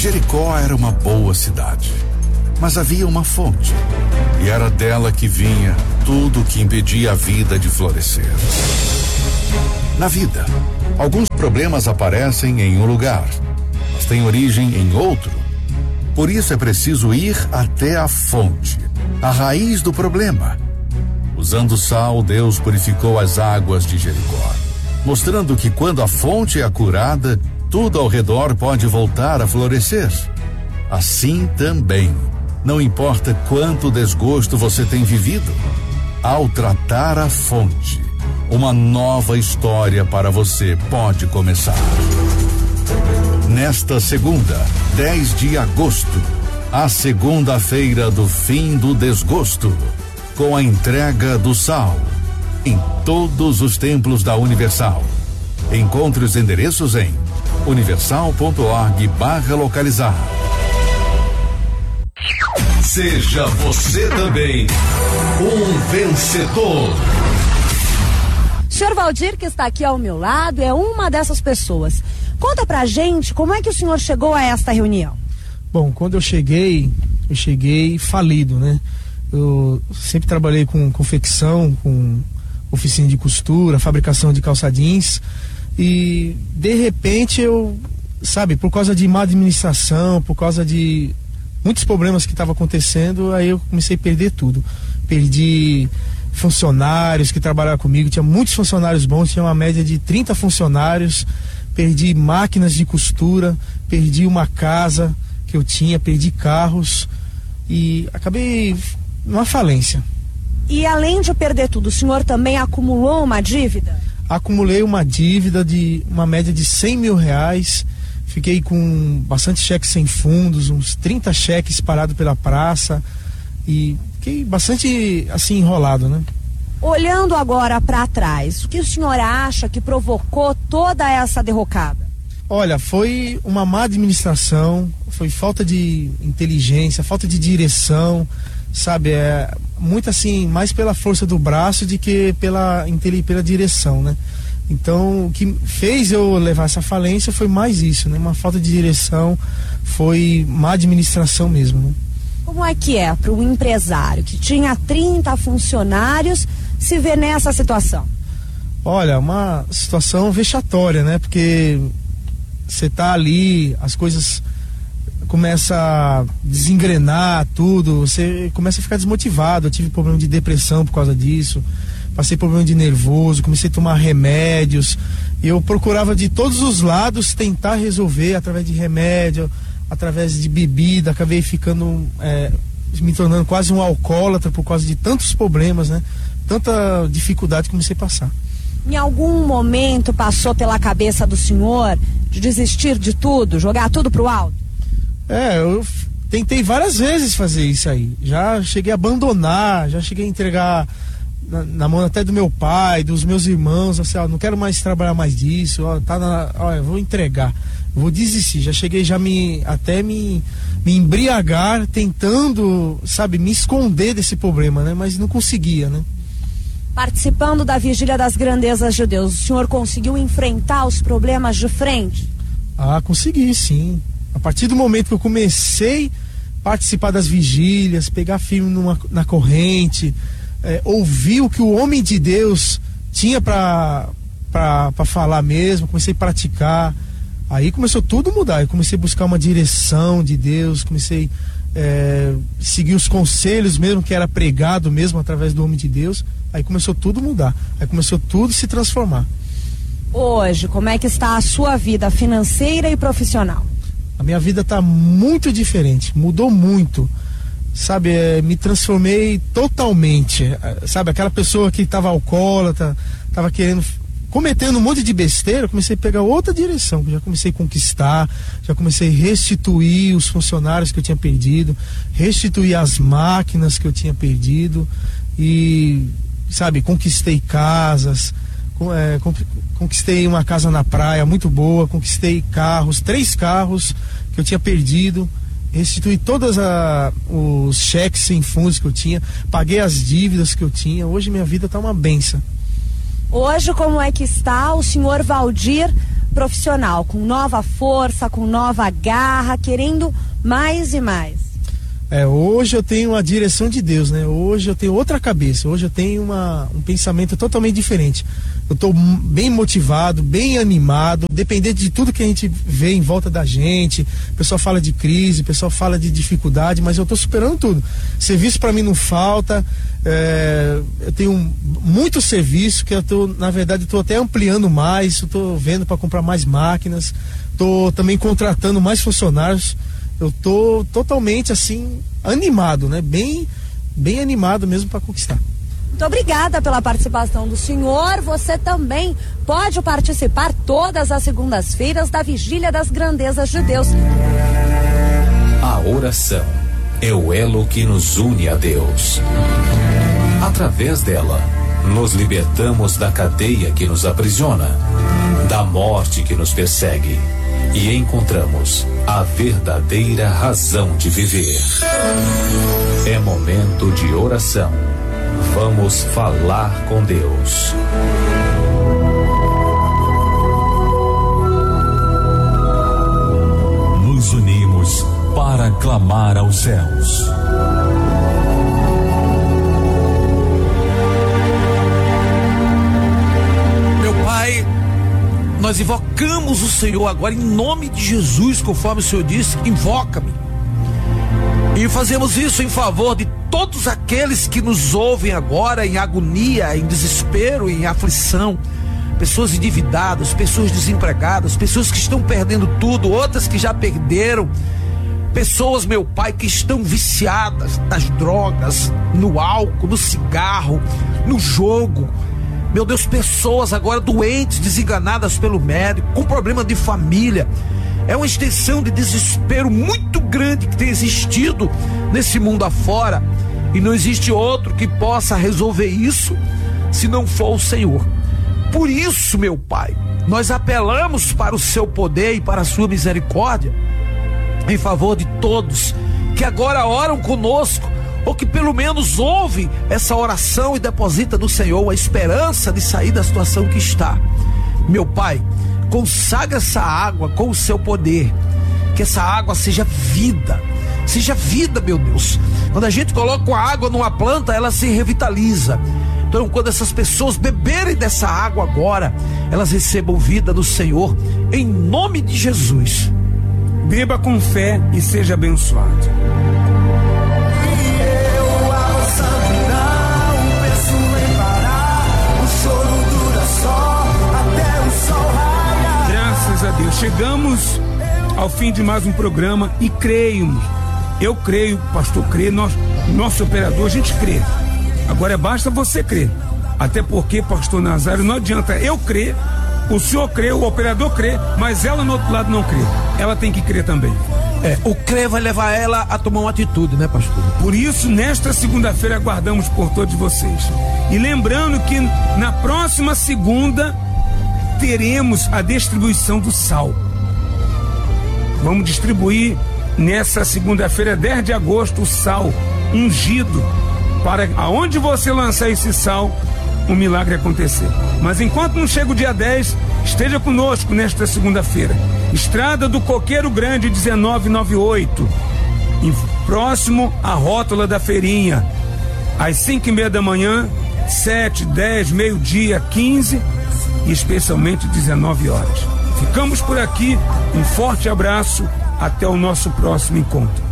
Jericó era uma boa cidade, mas havia uma fonte, e era dela que vinha tudo que impedia a vida de florescer. Na vida, alguns problemas aparecem em um lugar, mas têm origem em outro. Por isso é preciso ir até a fonte, a raiz do problema. Usando sal, Deus purificou as águas de Jericó, mostrando que quando a fonte é curada, tudo ao redor pode voltar a florescer. Assim também, não importa quanto desgosto você tem vivido, ao tratar a fonte, uma nova história para você pode começar. Nesta segunda, 10 de agosto, a segunda-feira do fim do desgosto, com a entrega do sal em todos os templos da Universal. Encontre os endereços em universal.org/localizar. Seja você também um vencedor. Senhor Valdir, que está aqui ao meu lado, é uma dessas pessoas. Conta pra gente como é que o senhor chegou a esta reunião. Bom, quando eu cheguei falido, né? Eu sempre trabalhei com confecção, com oficina de costura, fabricação de calça jeans, e de repente por causa de má administração, por causa de muitos problemas que estavam acontecendo, aí eu comecei a perder tudo. Perdi funcionários que trabalhavam comigo, tinha muitos funcionários bons, tinha uma média de 30 funcionários, perdi máquinas de costura, perdi uma casa que eu tinha, perdi carros e acabei numa falência. E além de perder tudo, o senhor também acumulou uma dívida? Acumulei uma dívida de uma média de R$100 mil, fiquei com bastante cheques sem fundos, uns 30 cheques parados pela praça e fiquei bastante assim enrolado, né? Olhando agora para trás, o que o senhor acha que provocou toda essa derrocada? Olha, foi uma má administração, foi falta de inteligência, falta de direção, sabe? Muito assim, mais pela força do braço do que pela direção, né? Então, o que fez eu levar essa falência foi mais isso, né? Uma falta de direção, foi má administração mesmo, né? Como é que é para um empresário que tinha 30 funcionários se ver nessa situação? Olha, uma situação vexatória, né? Porque você tá ali, as coisas começam a desengrenar tudo, você começa a ficar desmotivado. Eu tive problema de depressão por causa disso, passei problema de nervoso, comecei a tomar remédios, eu procurava de todos os lados tentar resolver através de remédio, através de bebida, acabei ficando, me tornando quase um alcoólatra por causa de tantos problemas, né? Tanta dificuldade que comecei a passar. Em algum momento passou pela cabeça do senhor de desistir de tudo, jogar tudo pro alto? Eu tentei várias vezes fazer isso aí, já cheguei a abandonar, já cheguei a entregar na mão até do meu pai, dos meus irmãos, assim, não quero mais trabalhar mais disso, eu vou entregar, eu vou desistir. Já cheguei até me embriagar tentando, sabe, me esconder desse problema, né? Mas não conseguia, né? Participando da Vigília das Grandezas de Deus, o senhor conseguiu enfrentar os problemas de frente? Consegui, sim. A partir do momento que eu comecei a participar das vigílias, pegar firme na corrente, ouvir o que o homem de Deus tinha para falar mesmo, comecei a praticar, aí começou tudo a mudar. Eu comecei a buscar uma direção de Deus, comecei a seguir os conselhos mesmo que era pregado mesmo através do homem de Deus. Aí começou tudo a mudar, aí começou tudo a se transformar. Hoje, como é que está a sua vida financeira e profissional? A minha vida está muito diferente, mudou muito, sabe, me transformei totalmente, sabe, aquela pessoa que estava alcoólatra, estava cometendo um monte de besteira, eu comecei a pegar outra direção, já comecei a conquistar, já comecei a restituir os funcionários que eu tinha perdido, restituir as máquinas que eu tinha perdido e, sabe, conquistei casas, conquistei uma casa na praia muito boa, conquistei 3 carros que eu tinha perdido, restituí todos os cheques sem fundos que eu tinha, paguei as dívidas que eu tinha. Hoje minha vida está uma benção. Hoje, como é que está o senhor Valdir profissional, com nova força, com nova garra, querendo mais e mais? Hoje eu tenho a direção de Deus, né? Hoje eu tenho outra cabeça, hoje eu tenho um pensamento totalmente diferente. Eu estou bem motivado, bem animado, dependendo de tudo que a gente vê em volta da gente. O pessoal fala de crise, o pessoal fala de dificuldade, mas eu estou superando tudo. Serviço para mim não falta, eu tenho muito serviço que na verdade estou até ampliando mais, estou vendo para comprar mais máquinas, estou também contratando mais funcionários. Eu tô totalmente assim animado, né? Bem animado mesmo para conquistar. Muito obrigada pela participação do senhor. Você também pode participar todas as segundas-feiras da Vigília das Grandezas de Deus. A oração é o elo que nos une a Deus. Através dela, nos libertamos da cadeia que nos aprisiona, da morte que nos persegue, e encontramos a verdadeira razão de viver. É momento de oração. Vamos falar com Deus. Nos unimos para clamar aos céus. Meu Pai, nós invocamos o Senhor agora em nome de Jesus, conforme o Senhor disse, invoca-me. E fazemos isso em favor de todos aqueles que nos ouvem agora em agonia, em desespero, em aflição. Pessoas endividadas, pessoas desempregadas, pessoas que estão perdendo tudo, outras que já perderam. Pessoas, meu Pai, que estão viciadas nas drogas, no álcool, no cigarro, no jogo. Meu Deus, pessoas agora doentes, desenganadas pelo médico, com problema de família. É uma extensão de desespero muito grande que tem existido nesse mundo afora. E não existe outro que possa resolver isso se não for o Senhor. Por isso, meu Pai, nós apelamos para o seu poder e para a sua misericórdia em favor de todos que agora oram conosco, ou que pelo menos ouve essa oração e deposita no Senhor a esperança de sair da situação que está. Meu Pai, consagra essa água com o seu poder, que essa água seja vida, meu Deus. Quando a gente coloca a água numa planta, ela se revitaliza. Então, quando essas pessoas beberem dessa água agora, elas recebam vida do Senhor, em nome de Jesus. Beba com fé e seja abençoado. Graças a Deus, chegamos ao fim de mais um programa e eu creio, o pastor crê, nosso operador, a gente crê. Agora basta você crer, até porque, pastor Nazário, não adianta eu crer, o senhor crê, o operador crê, mas ela no outro lado não crê, ela tem que crer também. O crer vai levar ela a tomar uma atitude, né, pastor? Por isso, nesta segunda-feira aguardamos por todos vocês, e lembrando que na próxima segunda teremos a distribuição do sal. Vamos distribuir nessa segunda-feira, 10 de agosto, o sal ungido, para aonde você lançar esse sal, um milagre acontecer. Mas enquanto não chega o dia 10, esteja conosco nesta segunda-feira. Estrada do Coqueiro Grande 1998, próximo à rótula da feirinha, às 5:30 da manhã, 7, 10, meio-dia, 15 e especialmente 19 horas. Ficamos por aqui, um forte abraço, até o nosso próximo encontro.